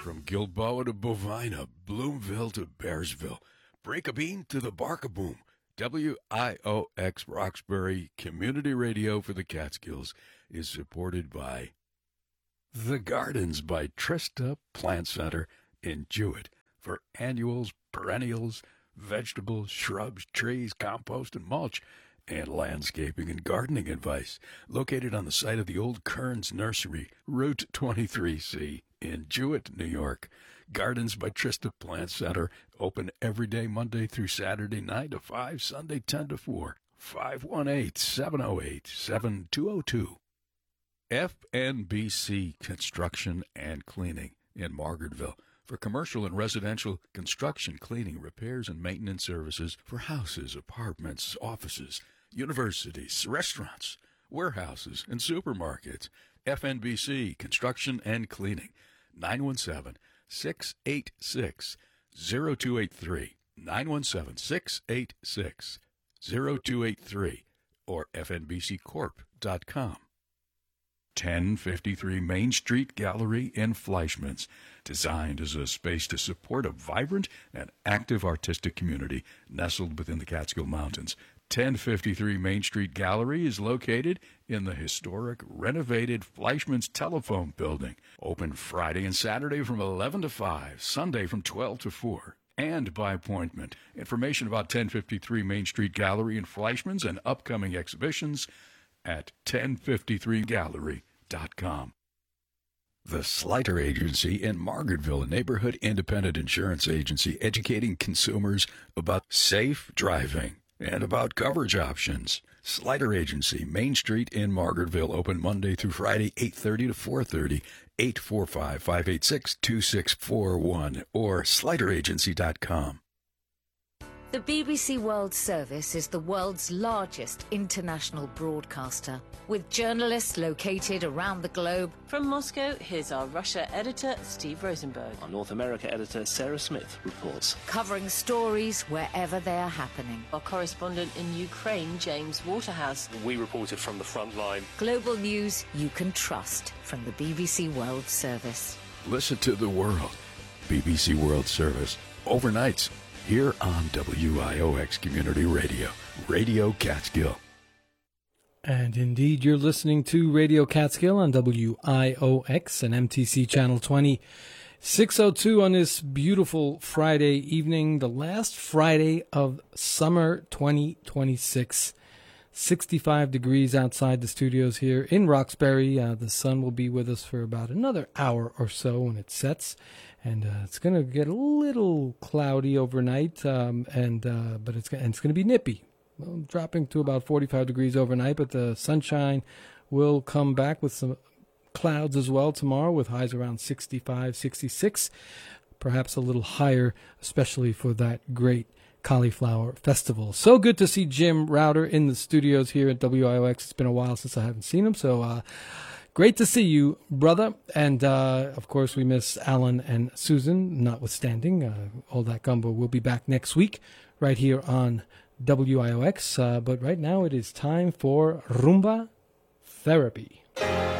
From Gilboa to Bovina, Bloomville to Bearsville, Break a Bean to the Barkaboom, WIOX Roxbury Community Radio for the Catskills is supported by The Gardens by Trista Plant Center in Jewett for annuals, perennials, vegetables, shrubs, trees, compost, and mulch, and landscaping and gardening advice. Located on the site of the old Kearns Nursery, Route 23C in Jewett, New York. Gardens by Trista Plant Center, open every day, Monday through Saturday, 9 to 5, Sunday 10 to 4, 518-708-7202. FNBC Construction and Cleaning in Margaretville for commercial and residential construction, cleaning, repairs, and maintenance services for houses, apartments, offices, universities, restaurants, warehouses, and supermarkets. FNBC Construction and Cleaning, 917-686-0283, 917-686-0283, or fnbccorp.com. 1053 Main Street Gallery in Fleischmann's, designed as a space to support a vibrant and active artistic community nestled within the Catskill Mountains. 1053 Main Street Gallery is located in the historic renovated Fleischmann's Telephone Building. Open Friday and Saturday from 11 to 5, Sunday from 12 to 4, and by appointment. Information about 1053 Main Street Gallery in Fleischmann's and upcoming exhibitions at 1053gallery.com. The Slider Agency in Margaretville, a neighborhood independent insurance agency educating consumers about safe driving and about coverage options. Slider Agency, Main Street in Margaretville, open Monday through Friday, 8:30 to 4:30, 845-586-2641, or slideragency.com. The BBC World Service is the world's largest international broadcaster, with journalists located around the globe. From Moscow, here's our Russia editor, Steve Rosenberg. Our North America editor, Sarah Smith, reports. Covering stories wherever they are happening. Our correspondent in Ukraine, James Waterhouse. We reported from the front line. Global news you can trust from the BBC World Service. Listen to the world. BBC World Service. Overnights. Here on WIOX Community Radio, Radio Catskill. And indeed, you're listening to Radio Catskill on WIOX and MTC Channel 20. 6:02 on this beautiful Friday evening, the last Friday of summer 2026. 65 degrees outside the studios here in Roxbury. The sun will be with us for about another hour or so when it sets. And it's going to get a little cloudy overnight, but it's going to be nippy, dropping to about 45 degrees overnight. But the sunshine will come back with some clouds as well tomorrow, with highs around 65, 66, perhaps a little higher, especially for that great Cauliflower Festival. So good to see Jim Router in the studios here at WIOX. It's been a while since I haven't seen him, so great to see you, brother. And, of course, we miss Alan and Susan, notwithstanding. All That Gumbo will be back next week right here on WIOX. But right now it is time for Rumba Therapy.